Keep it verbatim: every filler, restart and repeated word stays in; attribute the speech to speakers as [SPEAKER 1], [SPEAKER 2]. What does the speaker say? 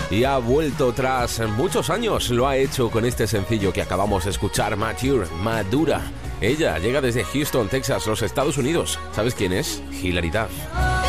[SPEAKER 1] y ha vuelto tras muchos años. Lo ha hecho con este sencillo que acabamos de escuchar, Mature, Madura. Ella llega desde Houston, Texas, los Estados Unidos. ¿Sabes quién es? Hilary Duff.